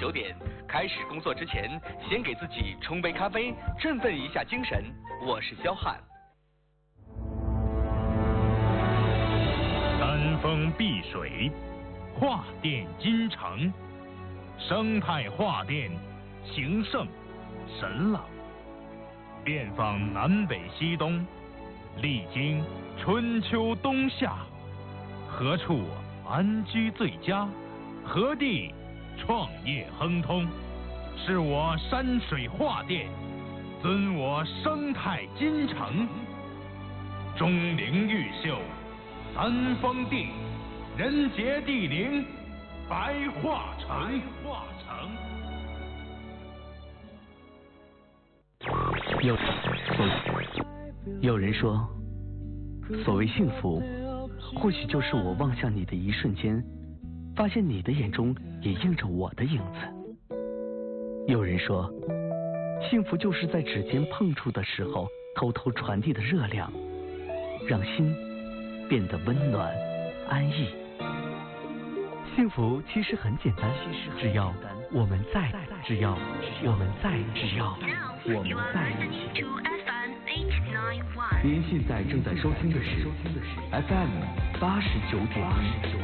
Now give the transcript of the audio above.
9点，开始工作之前，先给自己冲杯咖啡，振奋一下精神。我是肖汉。 山峰碧水，画电金城，生态画电，情圣神朗，遍访南北西东，历经春秋冬夏，何处安居最佳？何地创业亨通？是我山水画电，尊我生态金城。钟灵毓秀，三峰地，人杰地灵，白桦城。 有人说，所谓幸福，或许就是我望向你的一瞬间，发现你的眼中也映着我的影子。有人说，幸福就是在指尖碰触的时候，偷偷传递的热量，让心变得温暖安逸。幸福其实很简单，只要我们在，只要我们在一起。您现在正在收听的是 FM 89.1。